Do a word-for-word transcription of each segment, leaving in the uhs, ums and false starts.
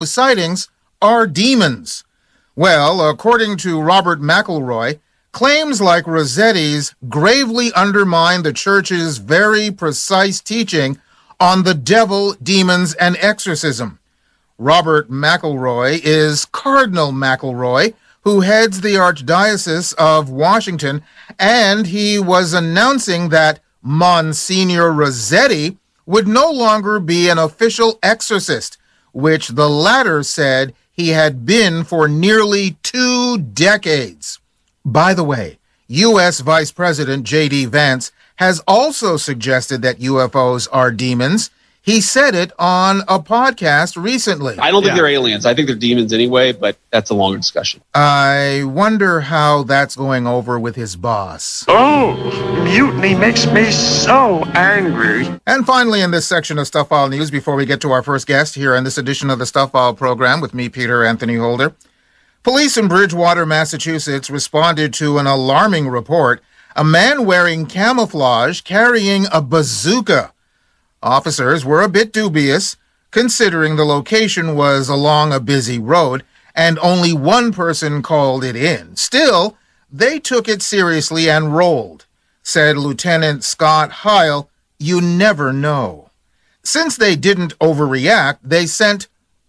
sightings are demons. Well, according to Robert McElroy, claims like Rossetti's gravely undermine the church's very precise teaching on the devil, demons, and exorcism. Robert McElroy is Cardinal McElroy, who heads the Archdiocese of Washington, and he was announcing that Monsignor Rossetti would no longer be an official exorcist, which the latter said he had been for nearly two decades. By the way, U S Vice President J D Vance has also suggested that U F Os are demons. He said it on a podcast recently. I don't think Yeah. they're aliens. I think they're demons anyway, but that's a longer discussion. I wonder how that's going over with his boss. Oh, mutiny makes me so angry. And finally, in this section of Stuff File News, before we get to our first guest here in this edition of the Stuff File program with me, Peter Anthony Holder, police in Bridgewater, Massachusetts responded to an alarming report. A man wearing camouflage carrying a bazooka. Officers were a bit dubious, considering the location was along a busy road and only one person called it in. Still, they took it seriously and rolled. Said Lieutenant Scott Heil, "You never know." Since they didn't overreact, they sent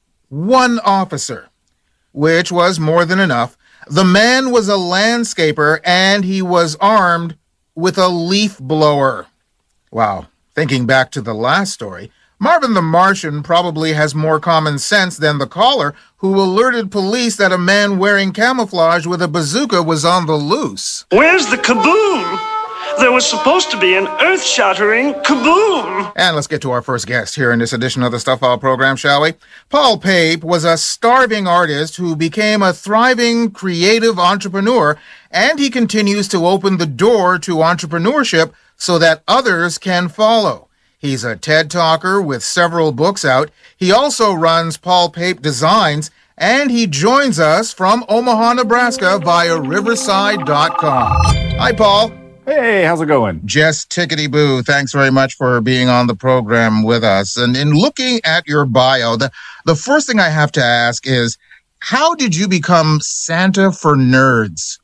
one officer, which was more than enough. The man was a landscaper, and he was armed with a leaf blower. Wow. Thinking back to the last story, Marvin the Martian probably has more common sense than the caller who alerted police that a man wearing camouflage with a bazooka was on the loose. Where's the kaboom? There was supposed to be an earth-shattering kaboom. And let's get to our first guest here in this edition of the Stuff File program, shall we? Paul Pape was a starving artist who became a thriving creative entrepreneur, and he continues to open the door to entrepreneurship so that others can follow. He's a TED Talker with several books out. He also runs Paul Pape Designs, and he joins us from Omaha, Nebraska via riverside dot com. Hi, Paul. Hey, how's it going? Just tickety-boo. Thanks very much for being on the program with us. And in looking at your bio, the, the first thing I have to ask is, how did you become Santa for Nerds?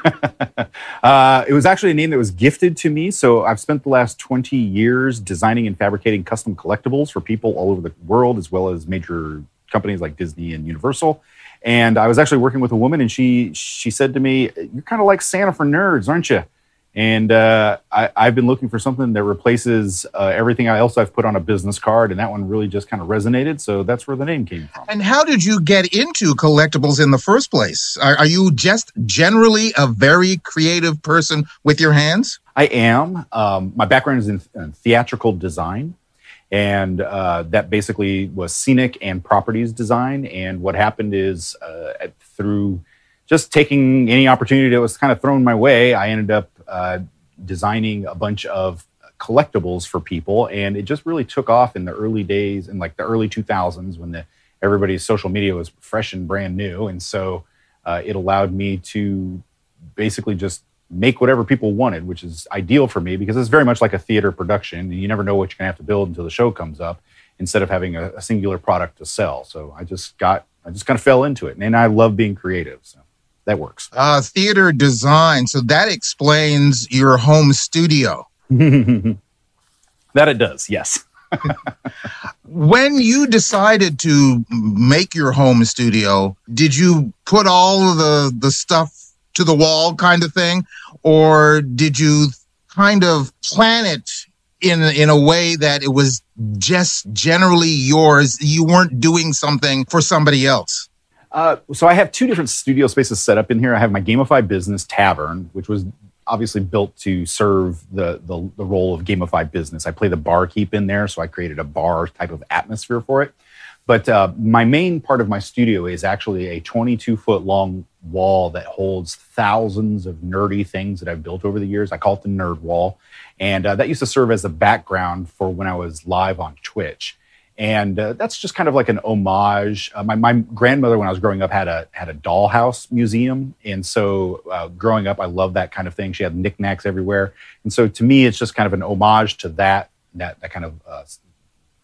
uh, it was actually a name that was gifted to me. So I've spent the last twenty years designing and fabricating custom collectibles for people all over the world, as well as major companies like Disney and Universal. And I was actually working with a woman, and she she said to me, "You're kind of like Santa for Nerds, aren't you?" And uh, I, I've been looking for something that replaces uh, everything else I've put on a business card, and that one really just kind of resonated. So that's where the name came from. And how did you get into collectibles in the first place? Are, are you just generally a very creative person with your hands? I am. Um, my background is in, in theatrical design, and uh, that basically was scenic and properties design. And what happened is uh, through just taking any opportunity that was kind of thrown my way, I ended up uh, designing a bunch of collectibles for people. And it just really took off in the early days, in like the early two thousands, when the, everybody's social media was fresh and brand new. And so uh, it allowed me to basically just make whatever people wanted, which is ideal for me because it's very much like a theater production. You never know what you're going to have to build until the show comes up, instead of having a, a singular product to sell. So I just got, I just kind of fell into it. And I love being creative. So that works. Uh, theater design. So that explains your home studio. That it does, yes. When you decided to make your home studio, did you put all of the, the stuff to the wall kind of thing? Or did you kind of plan it in, in a way that it was just generally yours? You weren't doing something for somebody else? Uh, so I have two different studio spaces set up in here. I have my gamified business Tavern, which was obviously built to serve the, the, the role of gamified business. I play the barkeep in there, so I created a bar type of atmosphere for it. But uh, my main part of my studio is actually a twenty-two foot long wall that holds thousands of nerdy things that I've built over the years. I call it the Nerd Wall. And uh, that used to serve as the background for when I was live on Twitch. And uh, that's just kind of like an homage. Uh, my, my grandmother, when I was growing up, had a had a dollhouse museum. And so uh, growing up, I loved that kind of thing. She had knickknacks everywhere. And so to me, it's just kind of an homage to that, that, that kind of uh,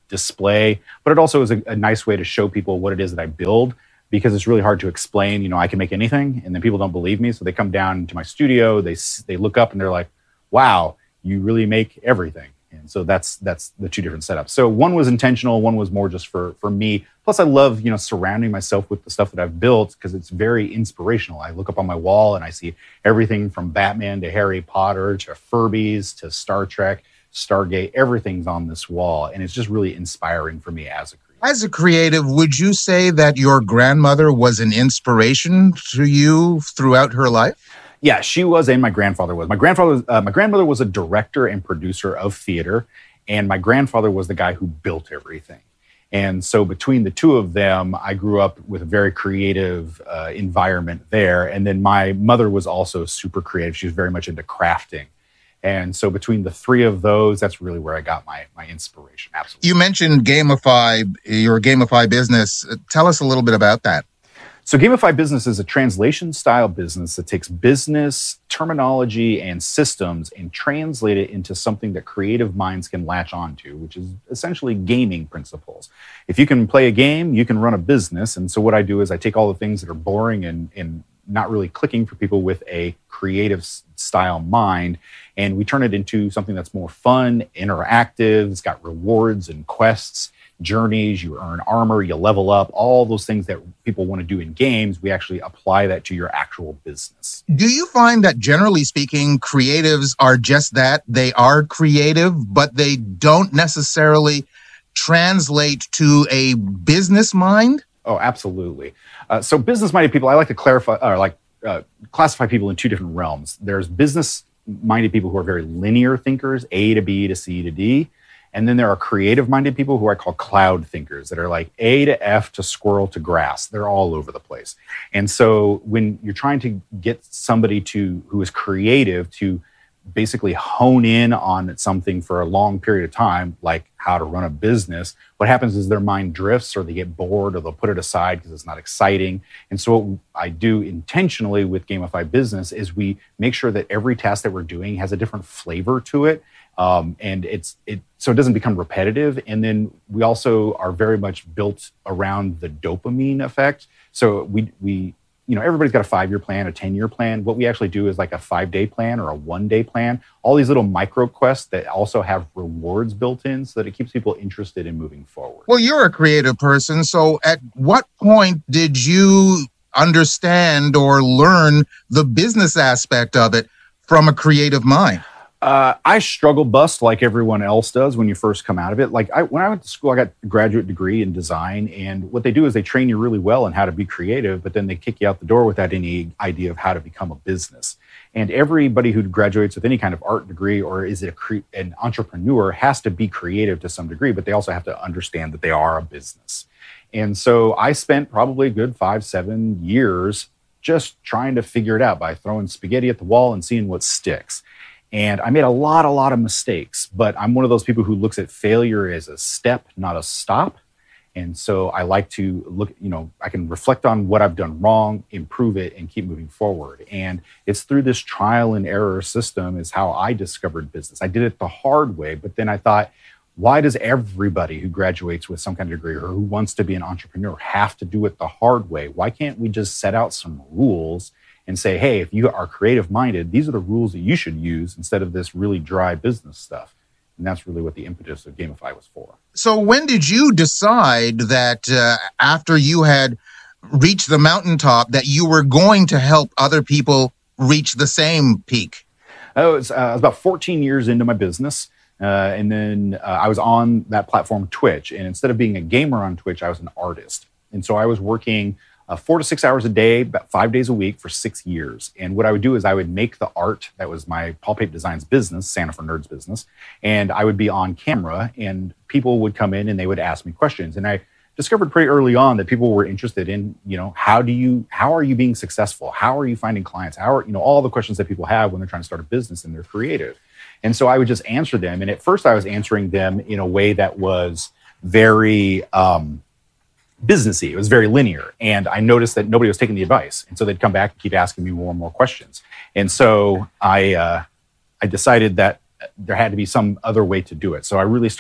display, but it also is a, a nice way to show people what it is that I build, because it's really hard to explain. You know, I can make anything, and then people don't believe me. So they come down to my studio, they they look up and they're like, wow, you really make everything. And so that's that's the two different setups. So one was intentional, one was more just for for me. Plus I love, you know, surrounding myself with the stuff that I've built because it's very inspirational. I look up on my wall and I see everything from Batman to Harry Potter to Furbies to Star Trek, Stargate, everything's on this wall. And it's just really inspiring for me as a creative. As a creative, would you say that your grandmother was an inspiration to you throughout her life? Yeah, she was, and my grandfather was. My grandfather, uh, my grandmother was a director and producer of theater, and my grandfather was the guy who built everything. And so between the two of them, I grew up with a very creative uh, environment there. And then my mother was also super creative. She was very much into crafting. And so between the three of those, that's really where I got my my inspiration. Absolutely. You mentioned Gamify, your Gamify business. Tell us a little bit about that. So Gamify Business is a translation-style business that takes business terminology and systems and translate it into something that creative minds can latch onto, which is essentially gaming principles. If you can play a game, you can run a business. And so what I do is I take all the things that are boring and, and not really clicking for people with a creative style mind, and we turn it into something that's more fun, interactive. It's got rewards and quests, journeys, you earn armor, you level up, all those things that people want to do in games. We actually apply that to your actual business. Do you find that generally speaking, creatives are just that? They are creative, but they don't necessarily translate to a business mind? Oh, absolutely. Uh, so business-minded people, I like to clarify, or like uh, classify people in two different realms. There's business-minded people who are very linear thinkers, A to B to C to D. And then there are creative-minded people who I call cloud thinkers that are like A to F to squirrel to grass. They're all over the place. And so when you're trying to get somebody to who is creative to basically hone in on something for a long period of time, like how to run a business, what happens is their mind drifts or they get bored or they'll put it aside because it's not exciting. And so what I do intentionally with Gamify Business is we make sure that every task that we're doing has a different flavor to it. Um, and it's it so it doesn't become repetitive. And then we also are very much built around the dopamine effect. So we we you know everybody's got a five-year plan, a ten-year plan. What we actually do is like a five-day plan or a one-day plan. All these little micro quests that also have rewards built in, so that it keeps people interested in moving forward. Well, you're a creative person, so at what point did you understand or learn the business aspect of it from a creative mind? Uh, I struggle bust like everyone else does when you first come out of it. Like I, when I went to school, I got a graduate degree in design, and what they do is they train you really well in how to be creative, but then they kick you out the door without any idea of how to become a business. And everybody who graduates with any kind of art degree or is a cre- an entrepreneur has to be creative to some degree, but they also have to understand that they are a business. And so I spent probably a good five, seven years just trying to figure it out by throwing spaghetti at the wall and seeing what sticks. And I made a lot, a lot of mistakes, but I'm one of those people who looks at failure as a step, not a stop. And so I like to look, you know, I can reflect on what I've done wrong, improve it, and keep moving forward. And it's through this trial and error system is how I discovered business. I did it the hard way, but then I thought, why does everybody who graduates with some kind of degree or who wants to be an entrepreneur have to do it the hard way? Why can't we just set out some rules and say, hey, if you are creative-minded, these are the rules that you should use instead of this really dry business stuff? And that's really what the impetus of Gamify was for. So when did you decide that uh, after you had reached the mountaintop that you were going to help other people reach the same peak? Oh, it was, uh, I was about fourteen years into my business. Uh, and then uh, I was on that platform, Twitch. And instead of being a gamer on Twitch, I was an artist. And so I was working Uh, four to six hours a day, about five days a week for six years. And what I would do is I would make the art. That was my Paul Pape Designs business, Santa for Nerds business. And I would be on camera and people would come in and they would ask me questions. And I discovered pretty early on that people were interested in, you know, how do you, how are you being successful? How are you finding clients? How are, you know, all the questions that people have when they're trying to start a business and they're creative. And so I would just answer them. And at first I was answering them in a way that was very, um, businessy. It was very linear. And I noticed that nobody was taking the advice. And so they'd come back and keep asking me more and more questions. And so I uh, I decided that there had to be some other way to do it. So I really started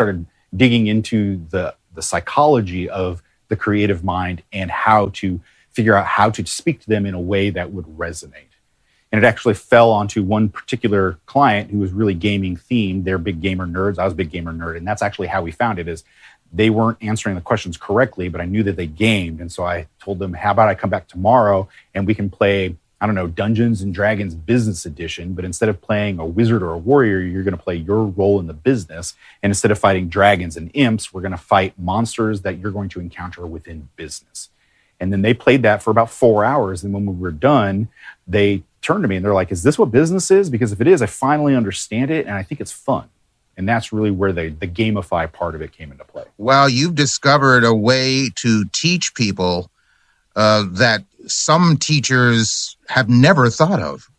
digging into the, the psychology of the creative mind and how to figure out how to speak to them in a way that would resonate. And it actually fell onto one particular client who was really gaming themed. They're big gamer nerds. I was a big gamer nerd. And that's actually how we found it, is they weren't answering the questions correctly, but I knew that they gamed. And so I told them, how about I come back tomorrow and we can play, I don't know, Dungeons and Dragons Business Edition, but instead of playing a wizard or a warrior, you're going to play your role in the business. And instead of fighting dragons and imps, we're going to fight monsters that you're going to encounter within business. And then they played that for about four hours. And when we were done, they turned to me and they're like, is this what business is? Because if it is, I finally understand it and I think it's fun. And that's really where the, the gamify part of it came into play. Well, you've discovered a way to teach people uh, that some teachers have never thought of.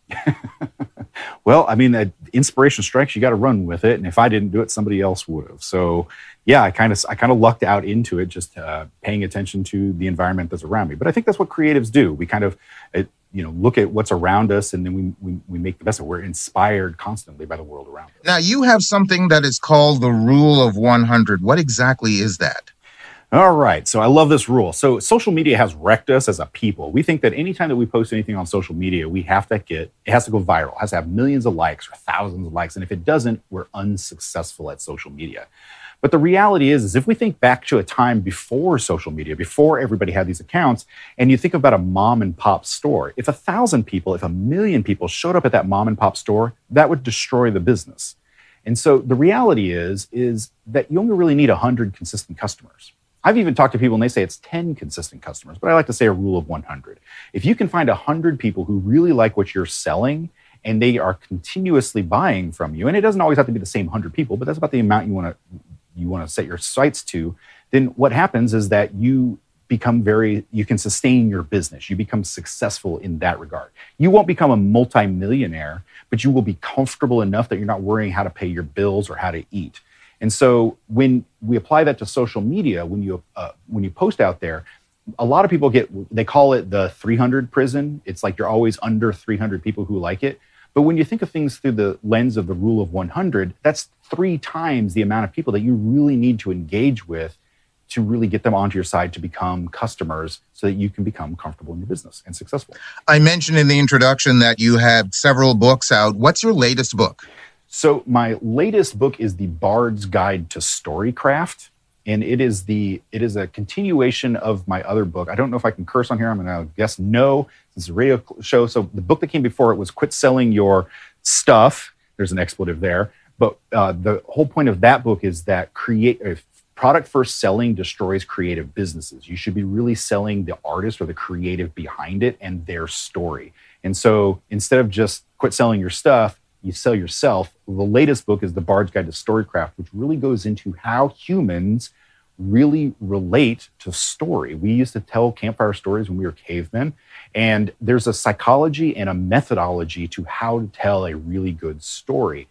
Well, I mean, that inspiration strikes, you got to run with it. And if I didn't do it, somebody else would have. So yeah, I kind of I kind of lucked out into it, just uh, paying attention to the environment that's around me. But I think that's what creatives do. We kind of, it, you know, look at what's around us, and then we, we we make the best of it. We're inspired constantly by the world around us. Now, you have something that is called the Rule of one hundred. What exactly is that? All right. So I love this rule. So social media has wrecked us as a people. We think that anytime that we post anything on social media, we have to get, it has to go viral. It has to have millions of likes or thousands of likes. And if it doesn't, we're unsuccessful at social media. But the reality is, is if we think back to a time before social media, before everybody had these accounts, and you think about a mom and pop store, if a thousand people, if a million people showed up at that mom and pop store, that would destroy the business. And so the reality is, is that you only really need one hundred consistent customers. I've even talked to people and they say it's ten consistent customers, but I like to say a rule of one hundred. If you can find one hundred people who really like what you're selling and they are continuously buying from you, and it doesn't always have to be the same one hundred people, but that's about the amount you want to you want to set your sights to, then what happens is that you become very, you can sustain your business. You become successful in that regard. You won't become a multimillionaire, but you will be comfortable enough that you're not worrying how to pay your bills or how to eat. And so when we apply that to social media, when you uh, when you post out there, a lot of people get, they call it the three hundred prison. It's like you're always under three hundred people who like it. But when you think of things through the lens of the rule of one hundred, that's three times the amount of people that you really need to engage with to really get them onto your side to become customers so that you can become comfortable in your business and successful. I mentioned in the introduction that you have several books out. What's your latest book? So my latest book is The Bard's Guide to Storycraft, and it is the it is a continuation of my other book. I don't know if I can curse on here. I'm going to guess no. This is a radio show. So the book that came before it was Quit Selling Your Stuff. There's an expletive there. But uh, the whole point of that book is that create uh, product first selling destroys creative businesses. You should be really selling the artist or the creative behind it and their story. And so instead of just quit selling your stuff, you sell yourself. The latest book is The Bard's Guide to Storycraft, which really goes into how humans really relate to story. We used to tell campfire stories when we were cavemen, and there's a psychology and a methodology to how to tell a really good story.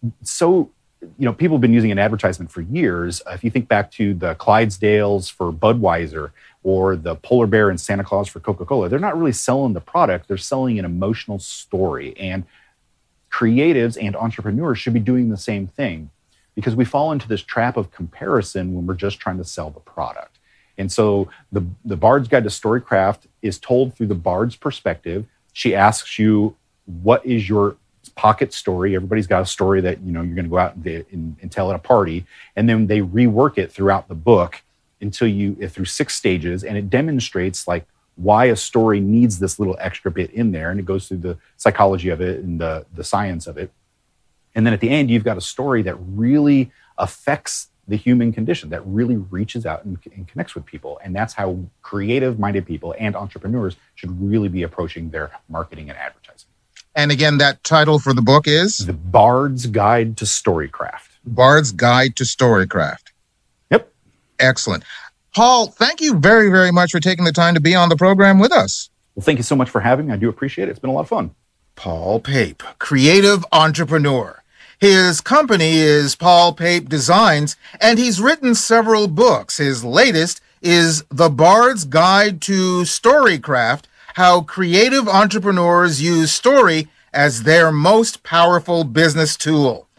So, you know, people have been using an advertisement for years. Uh, if you think back to the Clydesdales for Budweiser or the Polar Bear and Santa Claus for Coca-Cola, they're not really selling the product, they're selling an emotional story. And creatives and entrepreneurs should be doing the same thing, because we fall into this trap of comparison when we're just trying to sell the product. And so the, the Bard's Guide to Storycraft is told through the Bard's perspective. She asks you, what is your pocket story? Everybody's got a story that, you know, you're going to go out and, and, and tell at a party. And then they rework it throughout the book until you, through six stages, and it demonstrates like why a story needs this little extra bit in there. And it goes through the psychology of it and the, the science of it. And then at the end, you've got a story that really affects the human condition, that really reaches out and, and connects with people. And that's how creative-minded people and entrepreneurs should really be approaching their marketing and advertising. And again, that title for the book is? The Bard's Guide to Storycraft. Bard's Guide to Storycraft. Yep. Excellent. Paul, thank you very, very much for taking the time to be on the program with us. Well, thank you so much for having me. I do appreciate it. It's been a lot of fun. Paul Pape, creative entrepreneur. His company is Paul Pape Designs, and he's written several books. His latest is The Bard's Guide to Storycraft, How Creative Entrepreneurs Use Story as Their Most Powerful Business Tool.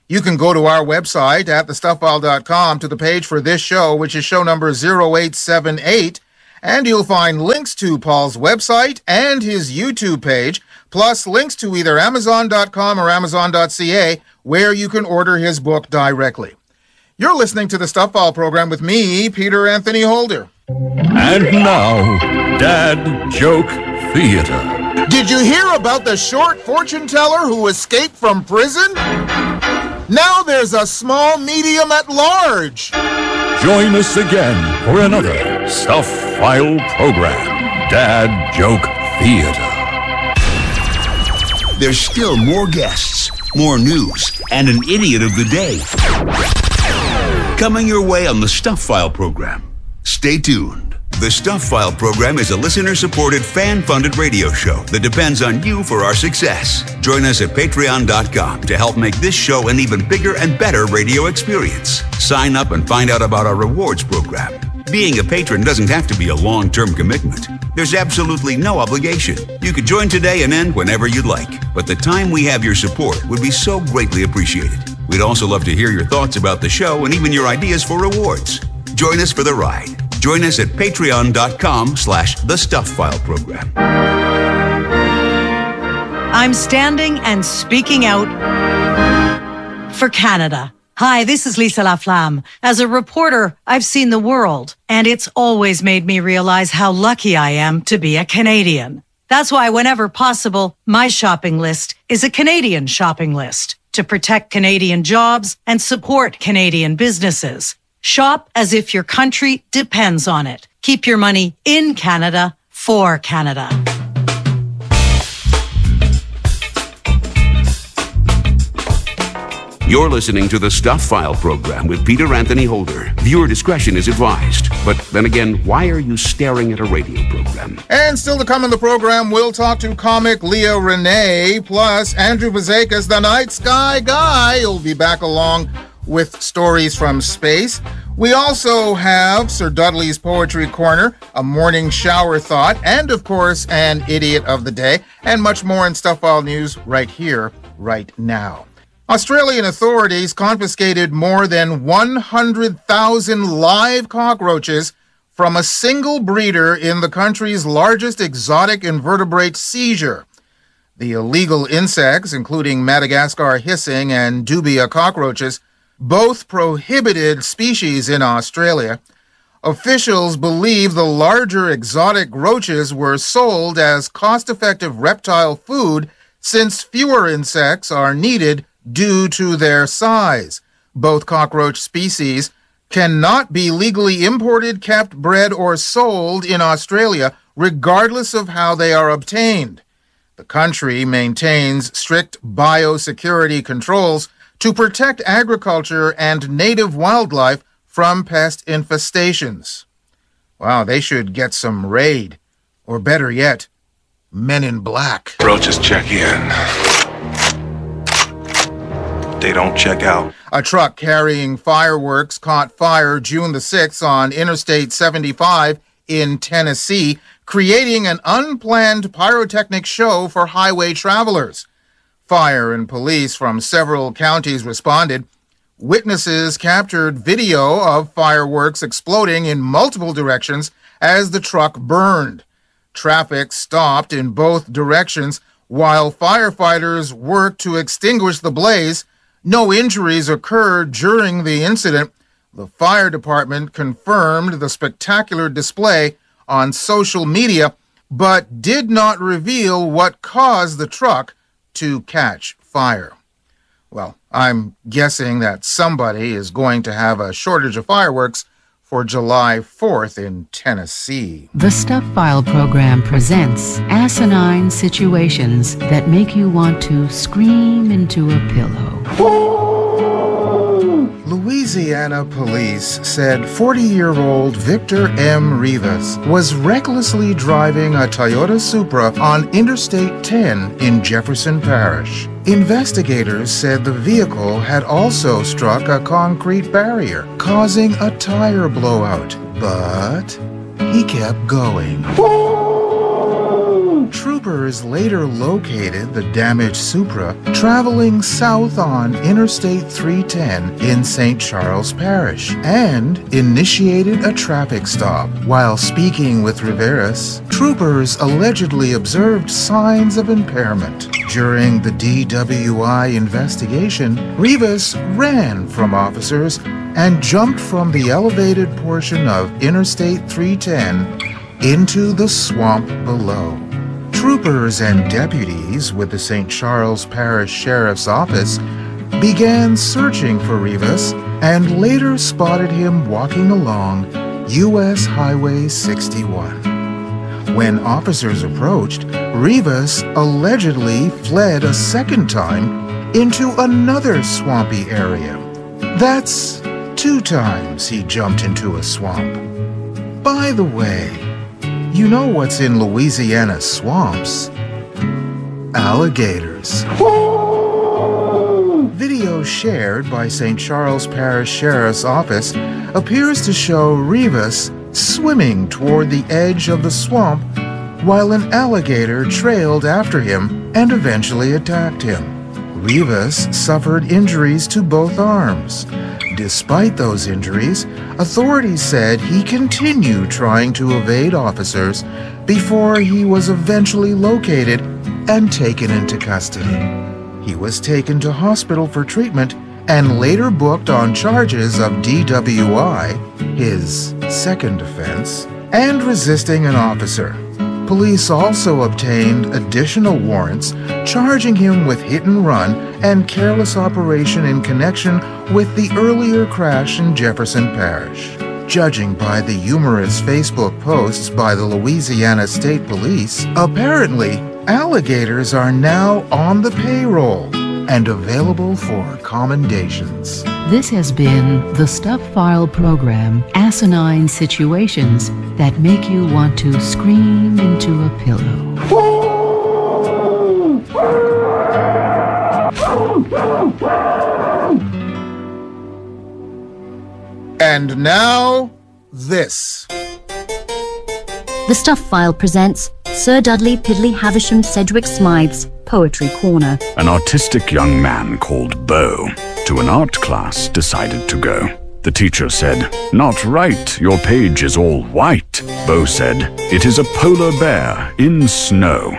You can go to our website at the stuff file dot com to the page for this show, which is show number zero eight seven eight, and you'll find links to Paul's website and his YouTube page, plus links to either amazon dot com or amazon dot c a, where you can order his book directly. You're listening to the Stuff File program with me, Peter Anthony Holder. And now, Dad Joke Theater. Did you hear about the short fortune teller who escaped from prison? Now there's a small medium at large. Join us again for another Stuff File program, Dad Joke Theater. There's still more guests, more news, and an idiot of the day coming your way on the Stuff File program. Stay tuned. The Stuff File program is a listener-supported, fan-funded radio show that depends on you for our success. Join us at patreon dot com to help make this show an even bigger and better radio experience. Sign up and find out about our rewards program. Being a patron doesn't have to be a long-term commitment. There's absolutely no obligation. You could join today and end whenever you'd like, but the time we have your support would be so greatly appreciated. We'd also love to hear your thoughts about the show and even your ideas for rewards. Join us for the ride. Join us at patreon dot com slash the Stuff File program. I'm standing and speaking out for Canada. Hi, this is Lisa Laflamme. As a reporter, I've seen the world, and it's always made me realize how lucky I am to be a Canadian. That's why whenever possible, my shopping list is a Canadian shopping list to protect Canadian jobs and support Canadian businesses. Shop as if your country depends on it. Keep your money in Canada for Canada. You're listening to the Stuff File program with Peter Anthony Holder. Viewer discretion is advised. But then again, why are you staring at a radio program? And still to come in the program, we'll talk to comic Leah Renee, plus Andrew Vazekas, the Night Sky Guy. He'll be back along with stories from space. We also have Sir Dudley's Poetry Corner, a morning shower thought, and of course, an idiot of the day, and much more in Stuff File News right here, right now. Australian authorities confiscated more than one hundred thousand live cockroaches from a single breeder in the country's largest exotic invertebrate seizure. The illegal insects, including Madagascar hissing and dubia cockroaches, both prohibited species in Australia. Officials believe the larger exotic roaches were sold as cost-effective reptile food since fewer insects are needed due to their size. Both cockroach species cannot be legally imported, kept, bred, or sold in Australia, regardless of how they are obtained. The country maintains strict biosecurity controls to protect agriculture and native wildlife from pest infestations. Wow, they should get some raid, or better yet, Men in Black. Roaches check in. They don't check out. A truck carrying fireworks caught fire June the sixth on Interstate seventy-five in Tennessee, creating an unplanned pyrotechnic show for highway travelers. Fire and police from several counties responded. Witnesses captured video of fireworks exploding in multiple directions as the truck burned. Traffic stopped in both directions while firefighters worked to extinguish the blaze. No injuries occurred during the incident. The fire department confirmed the spectacular display on social media, but did not reveal what caused the truck to catch fire. Well, I'm guessing that somebody is going to have a shortage of fireworks for July fourth in Tennessee. The Stuff File program presents asinine situations that make you want to scream into a pillow. Louisiana police said forty-year-old Victor M. Rivas was recklessly driving a Toyota Supra on Interstate ten in Jefferson Parish. Investigators said the vehicle had also struck a concrete barrier, causing a tire blowout, but he kept going. Troopers troopers later located the damaged Supra traveling south on Interstate three ten in Saint Charles Parish and initiated a traffic stop. While speaking with Rivas, troopers allegedly observed signs of impairment. During the D W I investigation, Rivas ran from officers and jumped from the elevated portion of Interstate three ten into the swamp below. Troopers and deputies with the Saint Charles Parish Sheriff's Office began searching for Rivas and later spotted him walking along U S Highway sixty-one. When officers approached, Rivas allegedly fled a second time into another swampy area. That's two times he jumped into a swamp. By the way, you know what's in Louisiana swamps? Alligators. Video shared by Saint Charles Parish Sheriff's Office appears to show Rivas swimming toward the edge of the swamp while an alligator trailed after him and eventually attacked him. Rivas suffered injuries to both arms. Despite those injuries, authorities said he continued trying to evade officers before he was eventually located and taken into custody. He was taken to hospital for treatment and later booked on charges of D W I, his second offense, and resisting an officer. Police also obtained additional warrants charging him with hit and run and careless operation in connection with the earlier crash in Jefferson Parish. Judging by the humorous Facebook posts by the Louisiana State Police, apparently alligators are now on the payroll and available for commendations. This has been the Stuff File program, Asinine Situations that make you want to scream into a pillow. And now, this. The Stuff File presents Sir Dudley Piddly Havisham Sedgwick Smythe's Poetry Corner. An artistic young man called Beau to an art class decided to go. The teacher said, "Not right, your page is all white." Beau said, "It is a polar bear in snow."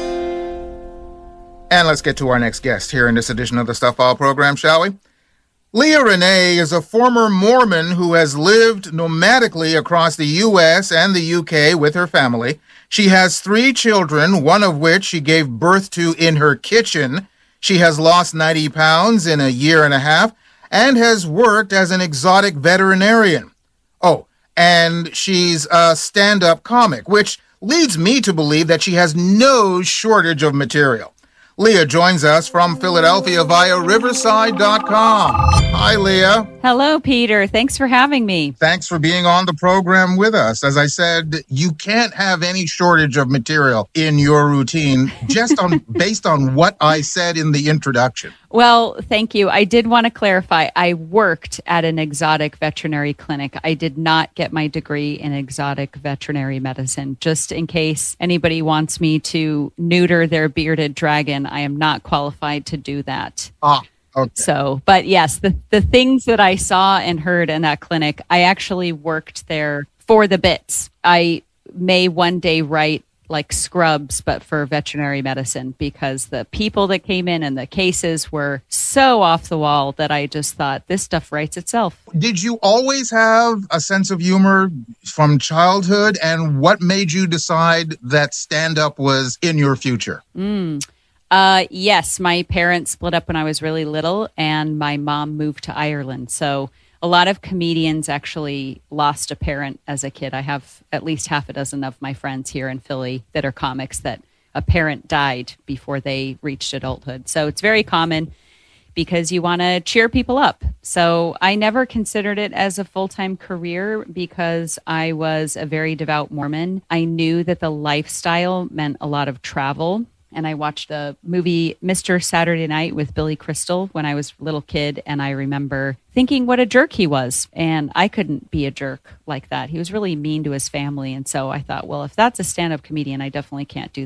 And let's get to our next guest here in this edition of the Stuff File program, shall we? Leah Renee is a former Mormon who has lived nomadically across the U S and the U K with her family. She has three children, one of which she gave birth to in her kitchen. She has lost ninety pounds in a year and a half and has worked as an exotic veterinarian. Oh, and she's a stand-up comic, which leads me to believe that she has no shortage of material. Leah joins us from Philadelphia via Riverside dot com. Hi, Leah. Hello, Peter. Thanks for having me. Thanks for being on the program with us. As I said, you can't have any shortage of material in your routine just on based on what I said in the introduction. Well, thank you. I did want to clarify. I worked at an exotic veterinary clinic. I did not get my degree in exotic veterinary medicine. Just in case anybody wants me to neuter their bearded dragon, I am not qualified to do that. Ah. Okay. So, but yes, the, the things that I saw and heard in that clinic, I actually worked there for the bits. I may one day write like Scrubs, but for veterinary medicine, because the people that came in and the cases were so off the wall that I just thought this stuff writes itself. Did you always have a sense of humor from childhood? And what made you decide that stand-up was in your future? Mm. Uh, yes, my parents split up when I was really little, and my mom moved to Ireland. So a lot of comedians actually lost a parent as a kid. I have at least half a dozen of my friends here in Philly that are comics that a parent died before they reached adulthood. So it's very common because you want to cheer people up. So I never considered it as a full-time career because I was a very devout Mormon. I knew that the lifestyle meant a lot of travel. And I watched the movie Mister Saturday Night with Billy Crystal when I was a little kid. And I remember thinking what a jerk he was. And I couldn't be a jerk like that. He was really mean to his family. And so I thought, well, if that's a stand-up comedian, I definitely can't do that.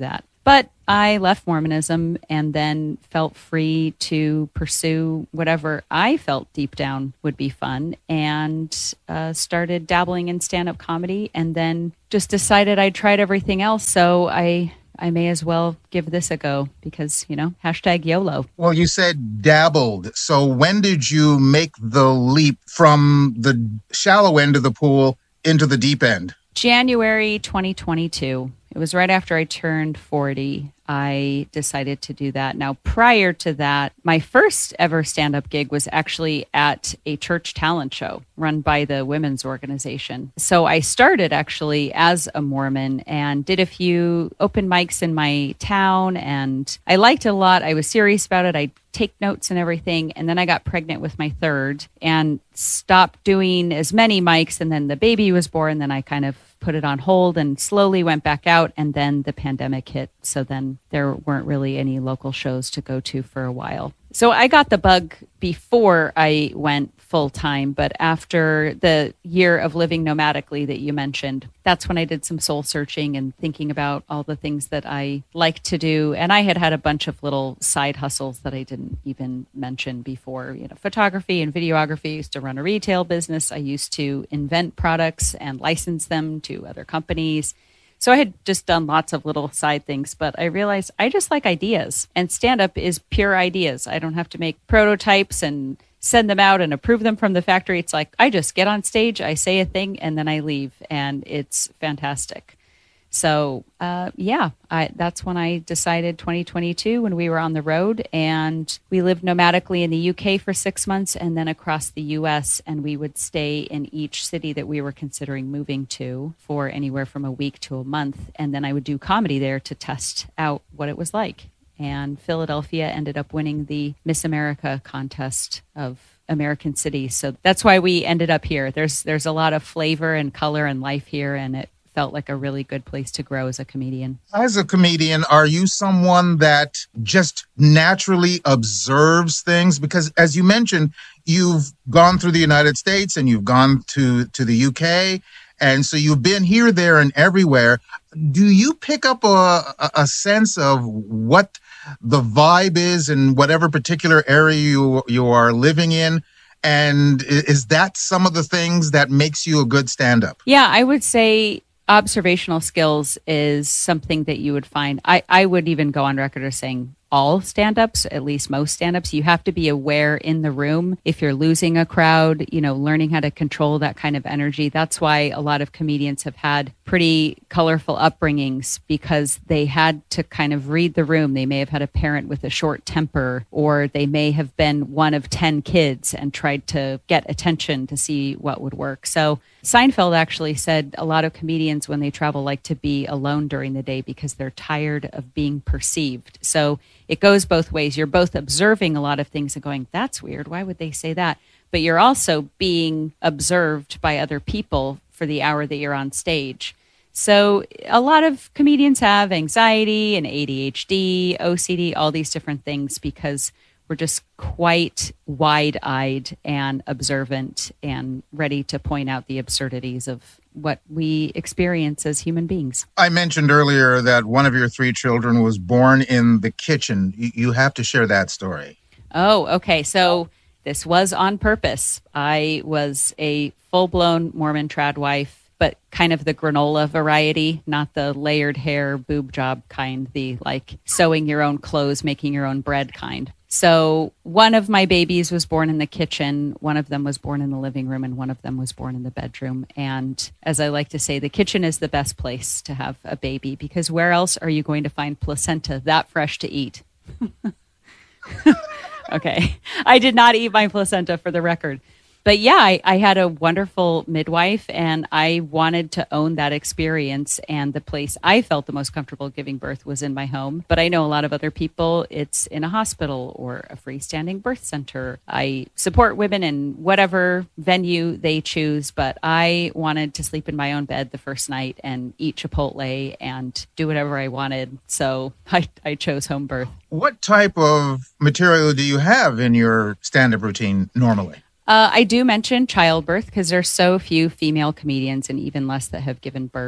But I left Mormonism and then felt free to pursue whatever I felt deep down would be fun, and uh, started dabbling in stand-up comedy, and then just decided I'd tried everything else. So I I may as well give this a go because, you know, hashtag YOLO. Well, you said dabbled. So when did you make the leap from the shallow end of the pool into the deep end? January twenty twenty-two. It was right after I turned forty. I decided to do that. Now, prior to that, my first ever stand-up gig was actually at a church talent show run by the women's organization. So I started actually as a Mormon and did a few open mics in my town, and I liked it a lot. I was serious about it. I'd take notes and everything. And then I got pregnant with my third and stopped doing as many mics. And then the baby was born. Then I kind of put it on hold and slowly went back out. And then the pandemic hit. So then there weren't really any local shows to go to for a while. So I got the bug before I went full time, but after the year of living nomadically that you mentioned, that's when I did some soul searching and thinking about all the things that I like to do. And I had had a bunch of little side hustles that I didn't even mention before, you know, photography and videography. I used to run a retail business. I used to invent products and license them to other companies. So I had just done lots of little side things, but I realized I just like ideas, and stand-up is pure ideas. I don't have to make prototypes and send them out and approve them from the factory. It's like I just get on stage, I say a thing, and then I leave, and it's fantastic. So uh, yeah, I, that's when I decided twenty twenty-two when we were on the road, and we lived nomadically in the U K for six months and then across the U S, and we would stay in each city that we were considering moving to for anywhere from a week to a month. And then I would do comedy there to test out what it was like. And Philadelphia ended up winning the Miss America contest of American cities. So that's why we ended up here. There's there's a lot of flavor and color and life here, and it felt like a really good place to grow as a comedian. As a comedian, are you someone that just naturally observes things? Because as you mentioned, you've gone through the United States and you've gone to, to the U K. And so you've been here, there, and everywhere. Do you pick up a, a sense of what the vibe is in whatever particular area you, you are living in? And is that some of the things that makes you a good stand-up? Yeah, I would say observational skills is something that you would find. I, I would even go on record as saying all stand-ups, at least most stand-ups, you have to be aware in the room if you're losing a crowd, you know, learning how to control that kind of energy. That's why a lot of comedians have had pretty colorful upbringings, because they had to kind of read the room. They may have had a parent with a short temper, or they may have been one of ten kids and tried to get attention to see what would work. So Seinfeld actually said a lot of comedians when they travel like to be alone during the day because they're tired of being perceived. So it goes both ways. You're both observing a lot of things and going, that's weird. Why would they say that? But you're also being observed by other people for the hour that you're on stage. So a lot of comedians have anxiety and A D H D, O C D, all these different things because we're just quite wide-eyed and observant and ready to point out the absurdities of what we experience as human beings. I mentioned earlier that one of your three children was born in the kitchen. You have to share that story. Oh, okay. So this was on purpose. I was a full-blown Mormon trad wife, but kind of the granola variety, not the layered hair, boob job kind, the like sewing your own clothes, making your own bread kind. So one of my babies was born in the kitchen, one of them was born in the living room, and one of them was born in the bedroom. And as I like to say, the kitchen is the best place to have a baby, because where else are you going to find placenta that fresh to eat? Okay. I did not eat my placenta, for the record. But yeah, I, I had a wonderful midwife, and I wanted to own that experience. And the place I felt the most comfortable giving birth was in my home. But I know a lot of other people, it's in a hospital or a freestanding birth center. I support women in whatever venue they choose, but I wanted to sleep in my own bed the first night and eat Chipotle and do whatever I wanted. So I, I chose home birth. What type of material do you have in your stand-up routine normally? Uh, I do mention childbirth because there's so few female comedians and even less that have given birth.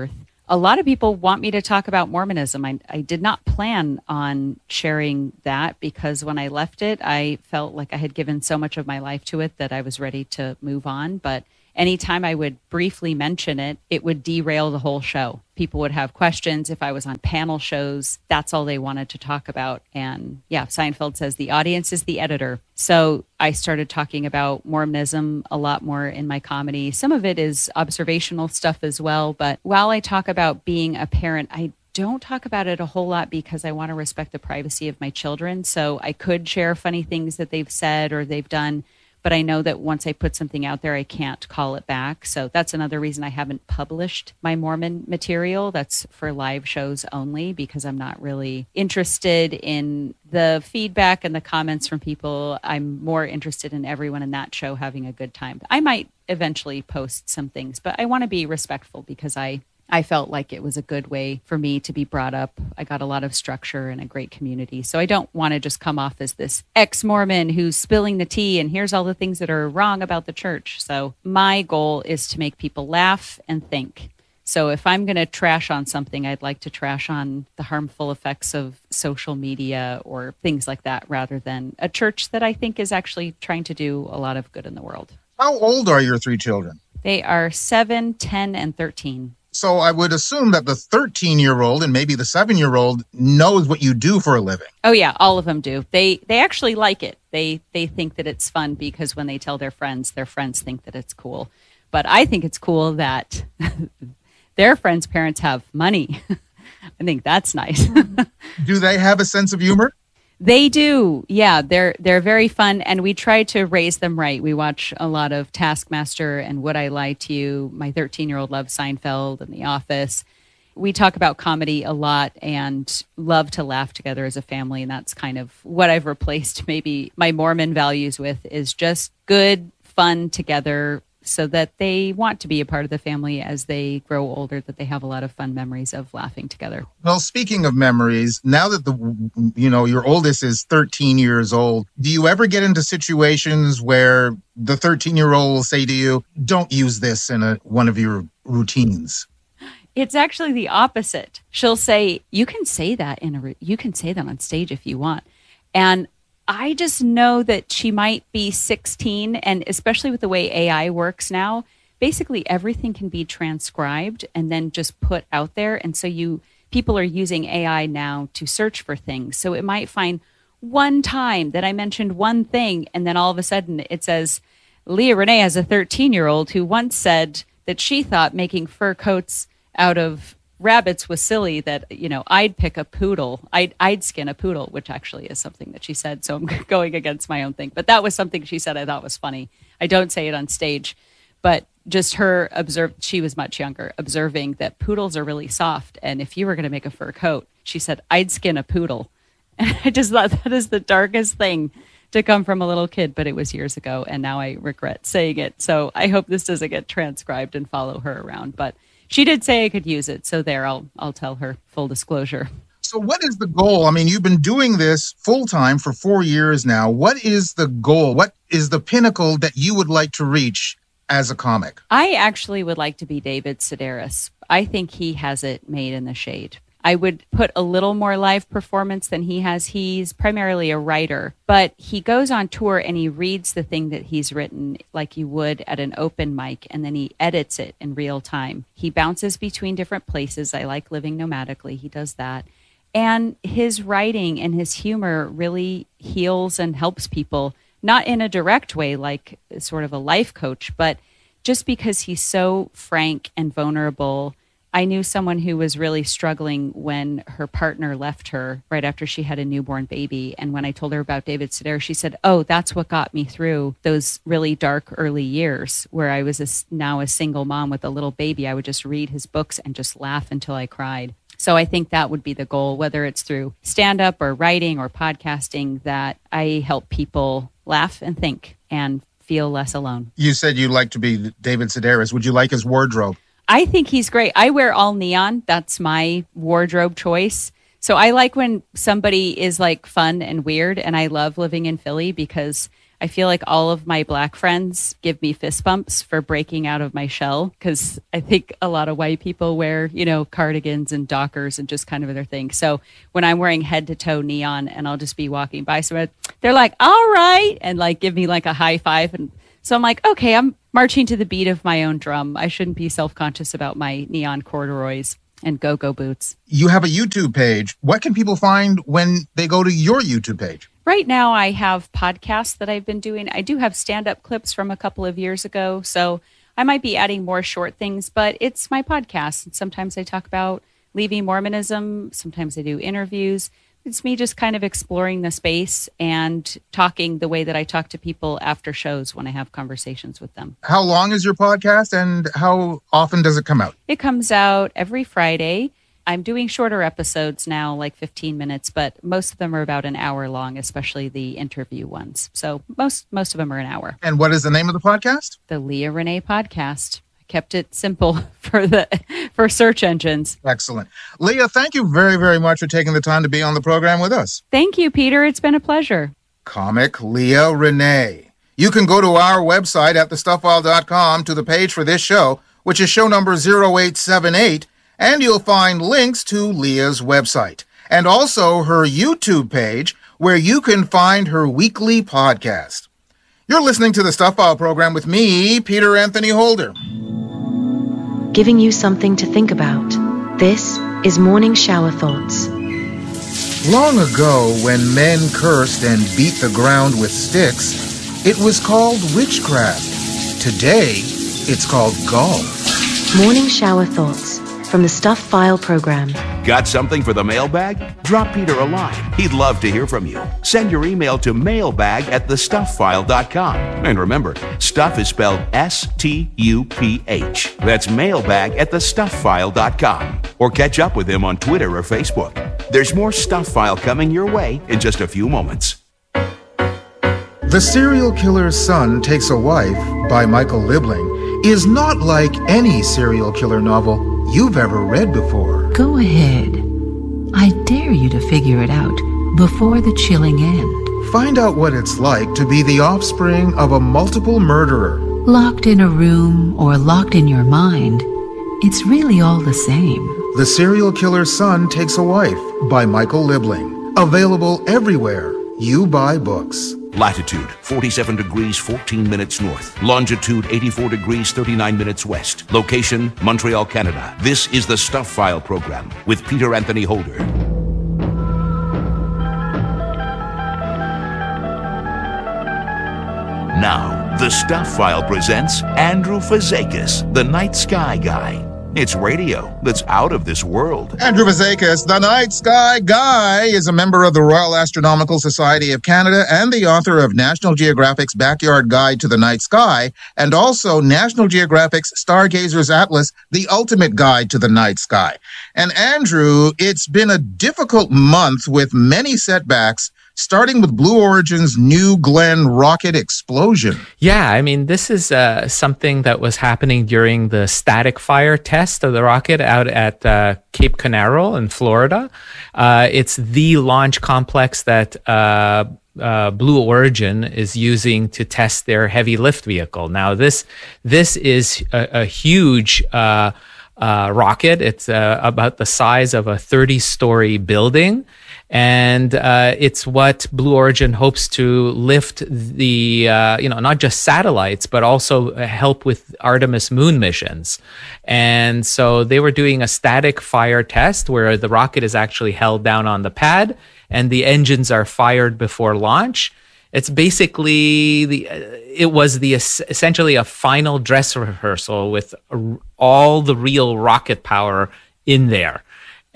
a lot of people want me to talk about Mormonism. I, I did not plan on sharing that because when I left it, I felt like I had given so much of my life to it that I was ready to move on. But anytime I would briefly mention it, it would derail the whole show. People would have questions. If I was on panel shows, that's all they wanted to talk about. And yeah, Seinfeld says the audience is the editor. So I started talking about Mormonism a lot more in my comedy. Some of it is observational stuff as well. But while I talk about being a parent, I don't talk about it a whole lot because I want to respect the privacy of my children. So I could share funny things that they've said or they've done, but I know that once I put something out there, I can't call it back. So that's another reason I haven't published my Mormon material. That's for live shows only because I'm not really interested in the feedback and the comments from people. I'm more interested in everyone in that show having a good time. I might eventually post some things, but I want to be respectful because I I felt like it was a good way for me to be brought up. I got a lot of structure and a great community. So I don't want to just come off as this ex-Mormon who's spilling the tea and here's all the things that are wrong about the church. So my goal is to make people laugh and think. So if I'm going to trash on something, I'd like to trash on the harmful effects of social media or things like that rather than a church that I think is actually trying to do a lot of good in the world. How old are your three children? They are seven, ten, and thirteen. So I would assume that the thirteen-year-old and maybe the seven-year-old knows what you do for a living. Oh, yeah, all of them do. They they actually like it. They they think that it's fun because when they tell their friends, their friends think that it's cool. But I think it's cool that their friends' parents have money. I think that's nice. Do they have a sense of humor? They do. Yeah, they're they're very fun, and we try to raise them right. We watch a lot of Taskmaster and Would I Lie to You? My thirteen-year-old loves Seinfeld and The Office. We talk about comedy a lot and love to laugh together as a family, and that's kind of what I've replaced maybe my Mormon values with is just good, fun together so that they want to be a part of the family as they grow older, that they have a lot of fun memories of laughing together. Well, speaking of memories, now that the you know your oldest is thirteen years old, do you ever get into situations where the thirteen-year-old will say to you, don't use this in a, one of your routines? It's actually the opposite. She'll say, you can say that in a, you can say that on stage if you want. And I just know that she might be sixteen, and especially with the way A I works now, basically everything can be transcribed and then just put out there. And so you people are using A I now to search for things. So it might find one time that I mentioned one thing, and then all of a sudden it says, Leah Renee has a thirteen-year-old who once said that she thought making fur coats out of rabbits was silly, that, you know, I'd pick a poodle. I'd, I'd skin a poodle, which actually is something that she said. So I'm going against my own thing. But that was something she said I thought was funny. I don't say it on stage, but just her observed, she was much younger, observing that poodles are really soft. And if you were going to make a fur coat, she said, I'd skin a poodle. And I just thought that is the darkest thing to come from a little kid, but it was years ago. And now I regret saying it. So I hope this doesn't get transcribed and follow her around. But she did say I could use it. So there, I'll I'll tell her, full disclosure. So what is the goal? I mean, you've been doing this full time for four years now. What is the goal? What is the pinnacle that you would like to reach as a comic? I actually would like to be David Sedaris. I think he has it made in the shade. I would put a little more live performance than he has. He's primarily a writer, but he goes on tour and he reads the thing that he's written like you would at an open mic, and then he edits it in real time. He bounces between different places. I like living nomadically. He does that. And his writing and his humor really heals and helps people, not in a direct way like sort of a life coach, but just because he's so frank and vulnerable. I knew someone who was really struggling when her partner left her right after she had a newborn baby. And when I told her about David Sedaris, she said, oh, that's what got me through those really dark early years where I was a, now a single mom with a little baby. I would just read his books and just laugh until I cried. So I think that would be the goal, whether it's through stand-up or writing or podcasting, that I help people laugh and think and feel less alone. You said you'd like to be David Sedaris. Would you like his wardrobe? I think he's great. I wear all neon. That's my wardrobe choice. So I like when somebody is like fun and weird, and I love living in Philly because I feel like all of my Black friends give me fist bumps for breaking out of my shell, because I think a lot of white people wear, you know, cardigans and Dockers and just kind of their thing. So when I'm wearing head to toe neon and I'll just be walking by somewhere, they're like, all right, and like give me like a high five. And so I'm like, okay, I'm marching to the beat of my own drum. I shouldn't be self-conscious about my neon corduroys and go-go boots. You have a YouTube page. What can people find when they go to your YouTube page? Right now, I have podcasts that I've been doing. I do have stand-up clips from a couple of years ago, so I might be adding more short things, but it's my podcast. And sometimes I talk about leaving Mormonism. Sometimes I do interviews. It's me just kind of exploring the space and talking the way that I talk to people after shows when I have conversations with them. How long is your podcast and how often does it come out? It comes out every Friday. I'm doing shorter episodes now, like fifteen minutes, but most of them are about an hour long, especially the interview ones. So most most of them are an hour. And what is the name of the podcast? The Leah Renee Podcast. I kept it simple for the for search engines. Excellent. Leah, thank you very, very much for taking the time to be on the program with us. Thank you, Peter. It's been a pleasure. Comic Leah Renee. You can go to our website at the stuff file dot com to the page for this show, which is show number zero eight seven eight. And you'll find links to Leah's website and also her YouTube page where you can find her weekly podcast. You're listening to the Stuff File program with me, Peter Anthony Holder. Giving you something to think about. This is Morning Shower Thoughts. Long ago, when men cursed and beat the ground with sticks, it was called witchcraft. Today, it's called golf. Morning Shower Thoughts from the Stuff File program. Got something for the mailbag? Drop Peter a line. He'd love to hear from you. Send your email to mailbag at the stuff file dot com. And remember, stuff is spelled S T U P H. That's mailbag at the stuff file dot com. Or catch up with him on Twitter or Facebook. There's more Stuff File coming your way in just a few moments. The Serial Killer's Son Takes a Wife by Michael Liebling is not like any serial killer novel you've ever read before. Go ahead. I dare you to figure it out before the chilling end. Find out what it's like to be the offspring of a multiple murderer. Locked in a room or locked in your mind, it's really all the same. The Serial Killer's Son Takes a Wife by Michael Liebling. Available everywhere you buy books. Latitude, forty-seven degrees, fourteen minutes north. Longitude, eighty-four degrees, thirty-nine minutes west. Location, Montreal, Canada. This is the Stuff File program with Peter Anthony Holder. Now, the Stuff File presents Andrew Fazekas, the Night Sky Guy. It's radio that's out of this world. Andrew Fazekas, the Night Sky Guy, is a member of the Royal Astronomical Society of Canada and the author of National Geographic's Backyard Guide to the Night Sky, and also National Geographic's Stargazer's Atlas, the Ultimate Guide to the Night Sky. And Andrew, it's been a difficult month with many setbacks, starting with Blue Origin's New Glenn rocket explosion. Yeah, I mean, this is uh, something that was happening during the static fire test of the rocket out at uh, Cape Canaveral in Florida. Uh, it's the launch complex that uh, uh, Blue Origin is using to test their heavy lift vehicle. Now, this this is a, a huge uh, uh, rocket. It's uh, about the size of a thirty-story building. And uh, it's what Blue Origin hopes to lift the, uh, you know, not just satellites, but also help with Artemis moon missions. And so they were doing a static fire test where the rocket is actually held down on the pad and the engines are fired before launch. It's basically the, it was the essentially a final dress rehearsal with all the real rocket power in there.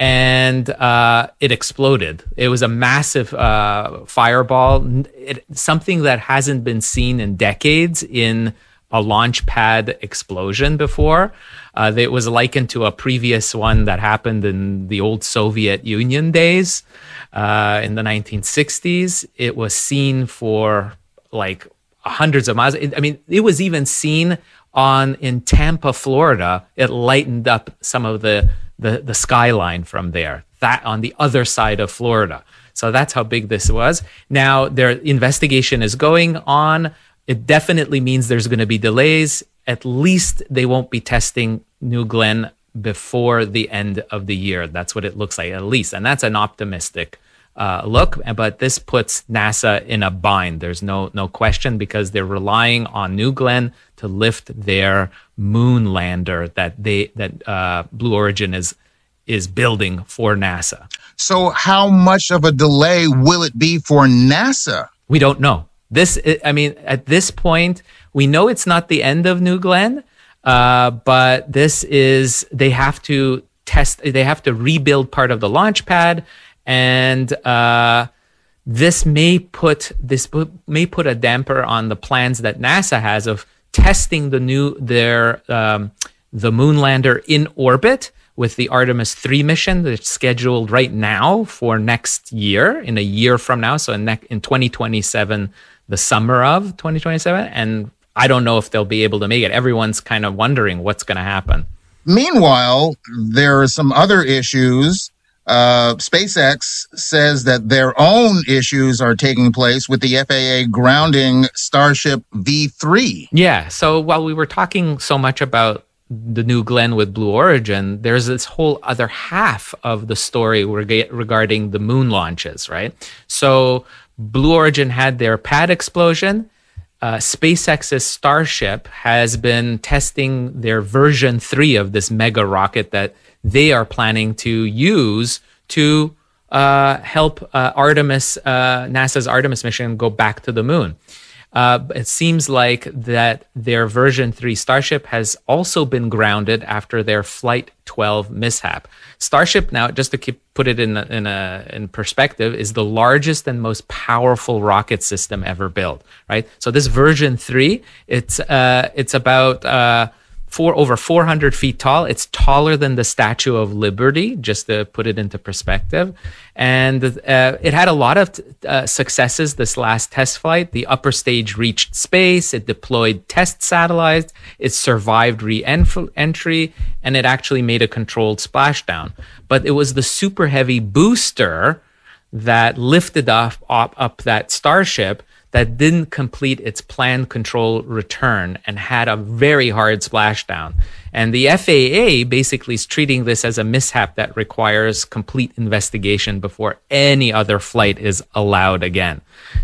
And uh, it exploded. It was a massive uh, fireball, it, something that hasn't been seen in decades in a launch pad explosion before. Uh, it was likened to a previous one that happened in the old Soviet Union days uh, in the nineteen sixties. It was seen for like hundreds of miles. I mean, it was even seen on in Tampa, Florida. It lightened up some of the The, the skyline from there, that on the other side of Florida. So that's how big this was. Now their investigation is going on. It definitely means there's going to be delays. At least they won't be testing New Glenn before the end of the year. That's what it looks like, at least. And that's an optimistic uh, look. But this puts NASA in a bind. There's no no question, because they're relying on New Glenn to lift their moon lander that they that uh, Blue Origin is is building for NASA. So how much of a delay will it be for NASA? We don't know. This, I mean, at this point, we know it's not the end of New Glenn, uh, but this is, they have to test, they have to rebuild part of the launch pad, and uh, this may put this may put a damper on the plans that NASA has of testing the new their um, the moon lander in orbit with the Artemis three mission that's scheduled right now for next year, in a year from now, so in, ne- in twenty twenty-seven, the summer of twenty twenty-seven, and I don't know if they'll be able to make it. Everyone's kind of wondering what's going to happen. Meanwhile, there are some other issues. Uh, SpaceX says that their own issues are taking place with the F A A grounding Starship V three. Yeah, so while we were talking so much about the New Glenn with Blue Origin, there's this whole other half of the story reg- regarding the moon launches, right? So Blue Origin had their pad explosion. Uh, SpaceX's Starship has been testing their version three of this mega rocket that they are planning to use to uh, help uh, Artemis, uh, NASA's Artemis mission go back to the moon. Uh, it seems like that their version three Starship has also been grounded after their Flight twelve mishap. Starship, now, just to keep, put it in a, in a in perspective, is the largest and most powerful rocket system ever built. Right. So this version three, it's uh, it's about uh, four over four hundred feet tall. It's taller than the Statue of Liberty, just to put it into perspective. And uh, it had a lot of uh, successes this last test flight. The upper stage reached space. It deployed test satellites. It survived re-entry, and it actually made a controlled splashdown. But it was the super heavy booster that lifted up, up, up that Starship that didn't complete its planned control return and had a very hard splashdown. And the F A A basically is treating this as a mishap that requires complete investigation before any other flight is allowed again.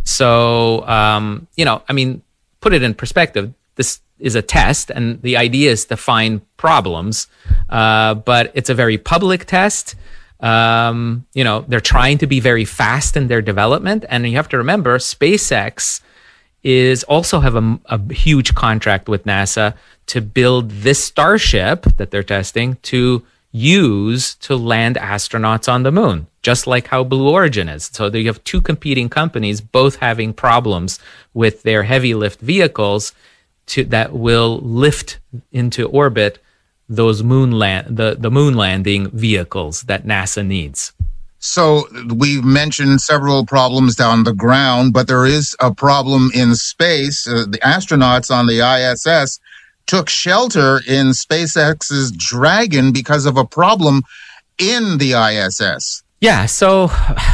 So, um, you know, I mean, put it in perspective, this is a test, and the idea is to find problems, uh, but it's a very public test. Um, you know, they're trying to be very fast in their development. And you have to remember, SpaceX is also have a, a huge contract with NASA to build this Starship that they're testing to use to land astronauts on the moon, just like how Blue Origin is. So you have two competing companies, both having problems with their heavy lift vehicles to, that will lift into orbit those moon land the, the moon landing vehicles that NASA needs. So we've mentioned several problems down the ground, but there is a problem in space. Uh, the astronauts on the I S S took shelter in SpaceX's Dragon because of a problem in the I S S. Yeah, so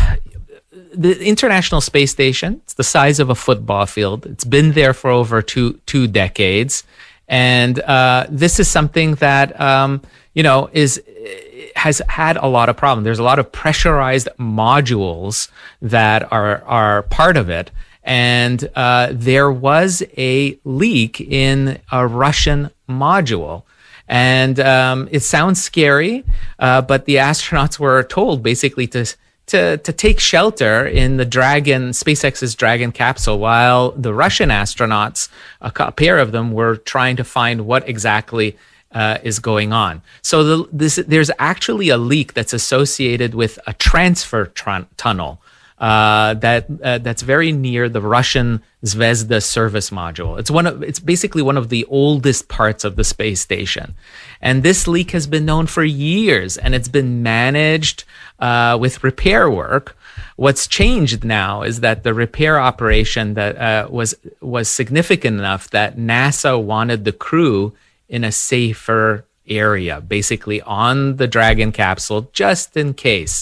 the International Space Station, it's the size of a football field. It's been there for over two two decades. And uh, this is something that, um, you know, is has had a lot of problems. There's a lot of pressurized modules that are are part of it. And uh, there was a leak in a Russian module. And um, it sounds scary, uh, but the astronauts were told basically to To, to take shelter in the Dragon, SpaceX's Dragon capsule, while the Russian astronauts, a, a pair of them, were trying to find what exactly uh, is going on. So the, this, there's actually a leak that's associated with a transfer tr- tunnel uh, that uh, that's very near the Russian Zvezda service module. It's one of it's basically one of the oldest parts of the space station, and this leak has been known for years, and it's been managed uh, with repair work. What's changed now is that the repair operation that uh, was was significant enough that NASA wanted the crew in a safer area, basically on the Dragon capsule, just in case.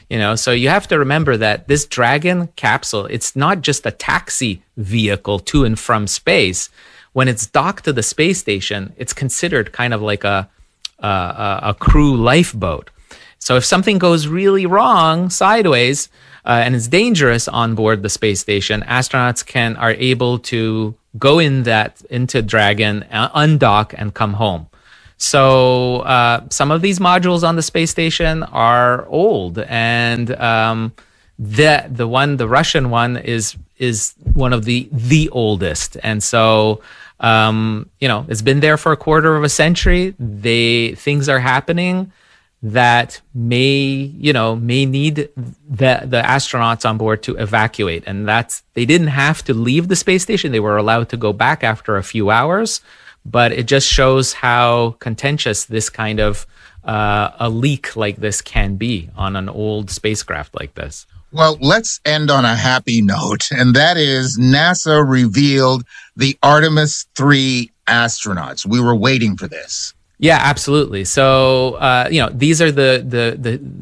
You know, so you have to remember that this Dragon capsule, it's not just a taxi vehicle to and from space. When it's docked to the space station, it's considered kind of like a a, a crew lifeboat. So if something goes really wrong sideways uh, and it's dangerous on board the space station, astronauts can are able to go in that into Dragon, uh, undock, and come home. So uh, some of these modules on the space station are old, and um, the the one, the Russian one, is is one of the the oldest. And so um, you know, it's been there for a quarter of a century. They things are happening that may you know may need the the astronauts on board to evacuate, and that's they didn't have to leave the space station. They were allowed to go back after a few hours. But it just shows how contentious this kind of uh, a leak like this can be on an old spacecraft like this. Well, let's end on a happy note, and that is NASA revealed the Artemis three astronauts. We were waiting for this. Yeah, absolutely. So, uh, you know, these are the the the